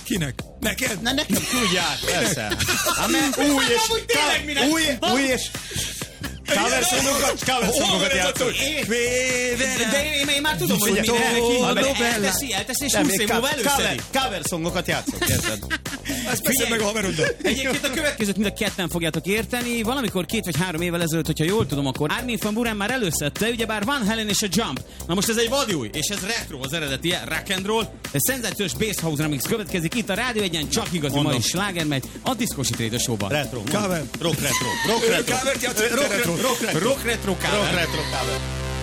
Kinek? Neked? Na nekem küldj át, persze. Új és cover songokat játszol. De én már tudom, hogy elteszi, és 20 év múlva előszeri. Cover songokat játszok, érted? Ezt beszél meg a haveroddal. Egyébként a következőt mind a ketten fogjátok érteni. Valamikor 2 vagy 3 évvel ezelőtt, hogyha jól tudom, akkor Armin van Buuren már előszedte, ugyebár Van Halen és a Jump. Na most ez egy vadúj, és ez retro az eredeti, rock and roll. Ez szenzációs bass house remix következik. Itt a Rádió Egyen csak igazi mai sláger megy a Discosi Trade Show-ban. Retro. Cover. Rock retro. Covert játszik, retro. Rock retro cover. Rock retro cover.